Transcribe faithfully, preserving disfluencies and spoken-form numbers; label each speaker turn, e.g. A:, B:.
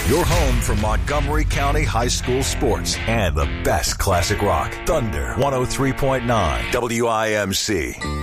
A: Your home for Montgomery County High School sports and the best classic rock. Thunder one oh three point nine W I M C.